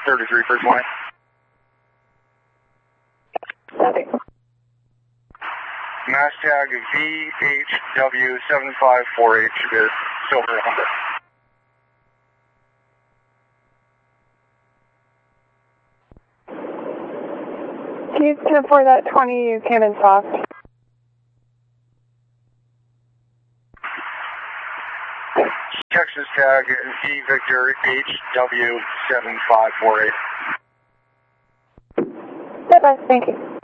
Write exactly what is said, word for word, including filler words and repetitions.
thirty-three first line. Okay. Mass tag V H W seven five four eight should be a silver Honda. Can you ten four that twenty, you came in soft. Texas tag V Victor H W seven five four eight. Bye bye, thank you.